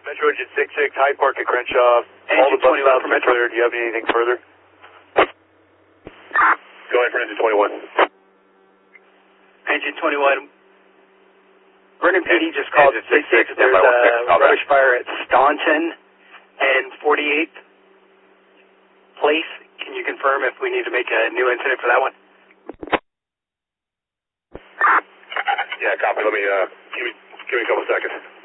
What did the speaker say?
Metro Engine 66, Hyde Park at Crenshaw. All the bus stops are clear. Do you have anything further? Go ahead for Engine 21. Engine 21. Vernon PD just called 66. There's a rubbish fire at Staunton and 48th Place. Can you confirm if we need to make a new incident for that one? Yeah, copy. Let me, give me a couple seconds.